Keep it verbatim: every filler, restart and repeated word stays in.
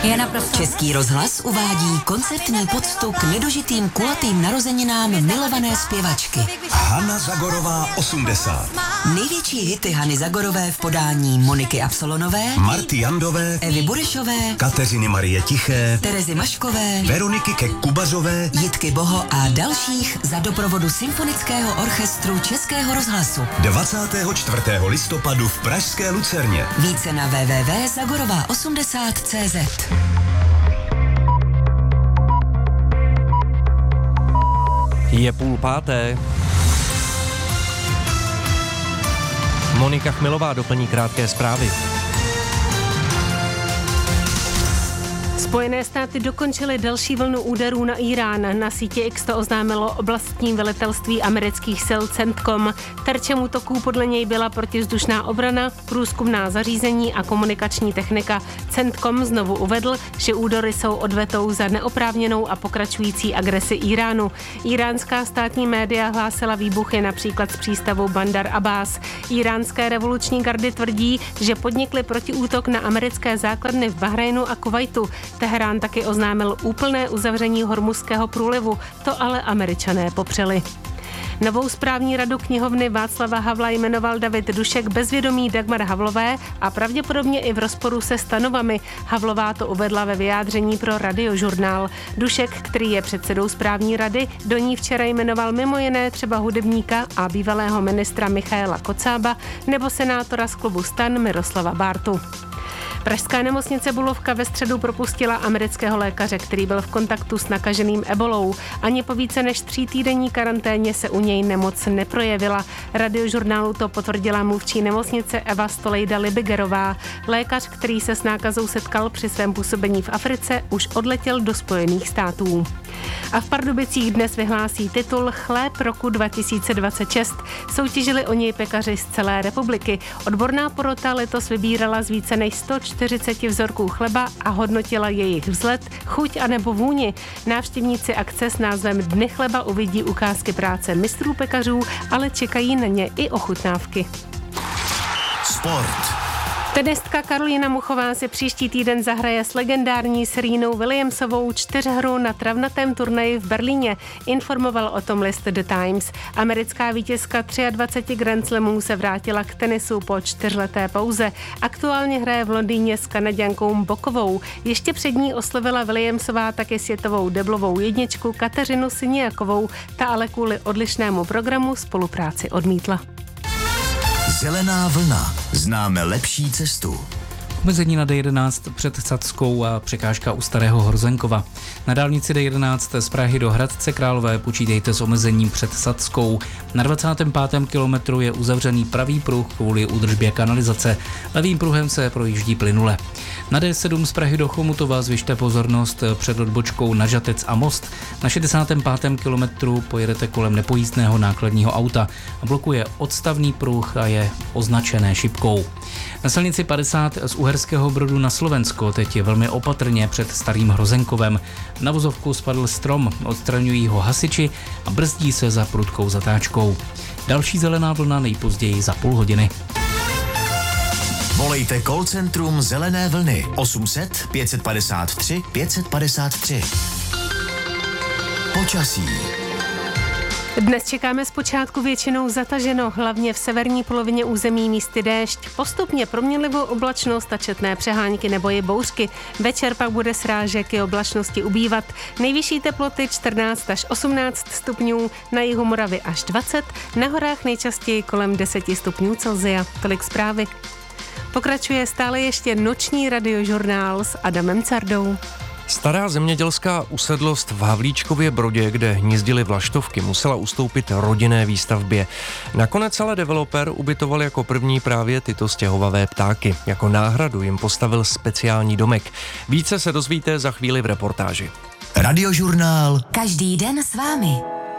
Je naprosto. Český rozhlas uvádí koncertní poctu k nedožitým kulatým narozeninám milované zpěvačky. Hana Zagorová osmdesát. Největší hity Hany Zagorové v podání Moniky Absolonové, Marty Jandové, Evy Burešové, Kateřiny Marie Tiché, Terezy Maškové, Veroniky Kek-Kubazové, Jitky Boho a dalších za doprovodu Symfonického orchestru Českého rozhlasu. dvacátého čtvrtého listopadu v pražské Lucerně. Více na w w w tečka zagorová osmdesát tečka cé zet. Je půl páté. Monika Chmelová doplní krátké zprávy. Spojené státy dokončily další vlnu úderů na Irán. Na síti X to oznámilo oblastní velitelství amerických sil CENTCOM. Terčem útoků podle něj byla protivzdušná obrana, průzkumná zařízení a komunikační technika. CENTCOM znovu uvedl, že údery jsou odvetou za neoprávněnou a pokračující agresi Iránu. Iránská státní média hlásila výbuchy například z přístavu Bandar Abbas. Iránské revoluční gardy tvrdí, že podnikly protiútok na americké základny v Bahrajnu a Kuvajtu. Teherán taky oznámil úplné uzavření Hormuzského průlivu, to ale Američané popřeli. Novou správní radu knihovny Václava Havla jmenoval David Dušek bez vědomí Dagmar Havlové a pravděpodobně i v rozporu se stanovami. Havlová to uvedla ve vyjádření pro Radiožurnál. Dušek, který je předsedou správní rady, do ní včera jmenoval mimo jiné třeba hudebníka a bývalého ministra Michaela Kocába nebo senátora z klubu STAN Miroslava Bártu. Pražská nemocnice Bulovka ve středu propustila amerického lékaře, který byl v kontaktu s nakaženým ebolou. Ani po více než tří-týdenní karanténě se u něj nemoc neprojevila. Radiožurnálu to potvrdila mluvčí nemocnice Eva Stolejda Libigerová. Lékař, který se s nákazou setkal při svém působení v Africe, už odletěl do Spojených států. A v Pardubicích dnes vyhlásí titul Chléb roku dva tisíce dvacet šest. Soutěžili o něj pekaři z celé republiky. Odborná porota letos vybírala z více než sto čtyřicet vzorků chleba a hodnotila jejich vzhled, chuť a nebo vůni. Návštěvníci akce s názvem Dny chleba uvidí ukázky práce mistrů pekařů, ale čekají na ně i ochutnávky. Sport. Tenistka Karolína Muchová si příští týden zahraje s legendární Serenou Williamsovou čtyřhru na travnatém turnaji v Berlíně, informoval o tom list The Times. Americká vítězka dvacet tři Grand Slamů se vrátila k tenisu po čtyřleté pauze. Aktuálně hraje v Londýně s Kanaďankou Bokovou. Ještě před ní oslovila Williamsová také světovou deblovou jedničku Kateřinu Siniakovou, ta ale kvůli odlišnému programu spolupráci odmítla. Zelená vlna. Známe lepší cestu. Omezení na D jedenáct před Sadskou a překážka u Starého Hrozenkova. Na dálnici D jedenáct z Prahy do Hradce Králové počítejte s omezením před Sadskou. Na dvacátém pátém kilometru je uzavřený pravý pruh kvůli údržbě kanalizace. Levým pruhem se projíždí plynule. Na D sedm z Prahy do Chomutova zvyšte pozornost před odbočkou na Žatec a Most. Na šedesátém pátém kilometru pojedete kolem nepojízdného nákladního auta. Blokuje odstavný pruh a je označené šipkou. Na silnici padesát z Uherského Brodu na Slovensko teď je velmi opatrně před Starým Hrozenkovem. Na vozovku spadl strom, odstraňují ho hasiči a brzdí se za prudkou zatáčkou. Další zelená vlna nejpozději za půl hodiny. Volejte call centrum Zelené vlny osm set pět padesát tři pět padesát tři. Počasí. Dnes čekáme zpočátku většinou zataženo, hlavně v severní polovině území místy déšť. Postupně proměnlivou oblačnost a četné přehánky nebo i bouřky. Večer pak bude srážek i oblačnosti ubývat. Nejvyšší teploty čtrnáct až osmnáct stupňů, na jihu Moravy až dvacet, na horách nejčastěji kolem deset stupňů Celsia. Tolik zprávy. Pokračuje stále ještě noční radiožurnál s Adamem Cardou. Stará zemědělská usedlost v Havlíčkově Brodě, kde hnízdily vlaštovky, musela ustoupit rodinné výstavbě. Nakonec ale developer ubytoval jako první právě tyto stěhovavé ptáky. Jako náhradu jim postavil speciální domek. Více se dozvíte za chvíli v reportáži. Radiožurnál. Každý den s vámi.